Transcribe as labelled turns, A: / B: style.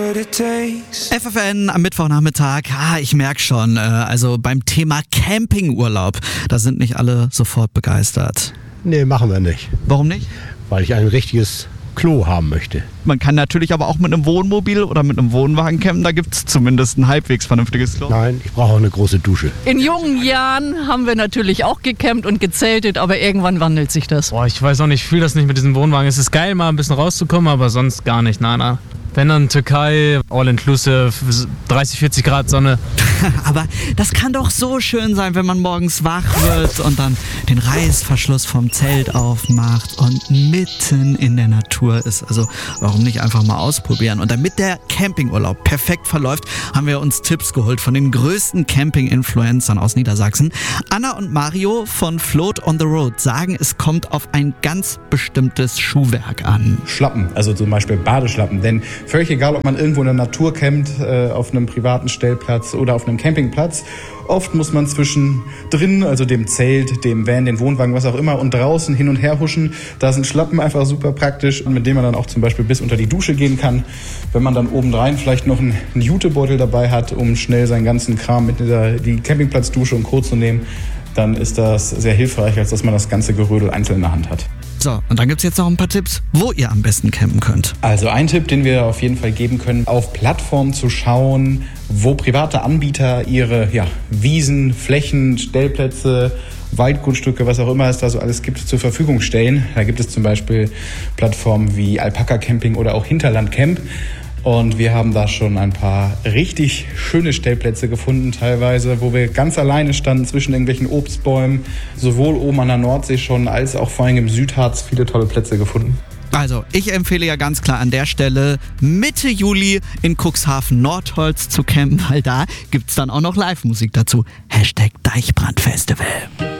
A: FFN am Mittwochnachmittag. Ich merke schon, also beim Thema Campingurlaub, da sind nicht alle sofort begeistert.
B: Nee, machen wir nicht.
A: Warum nicht?
B: Weil ich ein richtiges Klo haben möchte.
A: Man kann natürlich aber auch mit einem Wohnmobil oder mit einem Wohnwagen campen, da gibt es zumindest ein halbwegs vernünftiges Klo.
B: Nein, ich brauche auch eine große Dusche.
C: In jungen Jahren haben wir natürlich auch gecampt und gezeltet, aber irgendwann wandelt sich das.
D: Ich weiß auch nicht, ich fühle das nicht mit diesem Wohnwagen. Es ist geil, mal ein bisschen rauszukommen, aber sonst gar nicht. Na. Wenn dann Türkei, all-inclusive, 30, 40 Grad Sonne.
A: Aber das kann doch so schön sein, wenn man morgens wach wird und dann den Reißverschluss vom Zelt aufmacht und mitten in der Natur ist. Also warum nicht einfach mal ausprobieren? Und damit der Campingurlaub perfekt verläuft, haben wir uns Tipps geholt von den größten Camping-Influencern aus Niedersachsen. Anna und Mario von Float on the Road sagen, es kommt auf ein ganz bestimmtes Schuhwerk an.
E: Schlappen, also zum Beispiel Badeschlappen. Denn völlig egal, ob man irgendwo in der Natur campt, auf einem privaten Stellplatz oder auf einem Campingplatz. Oft muss man zwischen drin, also dem Zelt, dem Van, den Wohnwagen, was auch immer, und draußen hin und her huschen. Da sind Schlappen einfach super praktisch, mit denen man dann auch zum Beispiel bis unter die Dusche gehen kann. Wenn man dann obendrein vielleicht noch einen Jutebeutel dabei hat, um schnell seinen ganzen Kram mit die Campingplatzdusche und Co. zu nehmen, dann ist das sehr hilfreich, als dass man das ganze Gerödel einzeln in der Hand hat.
A: So, und dann gibt es jetzt noch ein paar Tipps, wo ihr am besten campen könnt.
E: Also ein Tipp, den wir auf jeden Fall geben können, auf Plattformen zu schauen, wo private Anbieter ihre Wiesen, Flächen, Stellplätze, Waldgrundstücke, was auch immer es da so alles gibt, zur Verfügung stellen. Da gibt es zum Beispiel Plattformen wie Alpaka Camping oder auch Hinterland Camp. Und wir haben da schon ein paar richtig schöne Stellplätze gefunden teilweise, wo wir ganz alleine standen zwischen irgendwelchen Obstbäumen. Sowohl oben an der Nordsee schon, als auch vor allem im Südharz viele tolle Plätze gefunden.
A: Also, ich empfehle ja ganz klar an der Stelle Mitte Juli in Cuxhaven-Nordholz zu campen, weil da gibt's dann auch noch Live-Musik dazu. #Deichbrandfestival.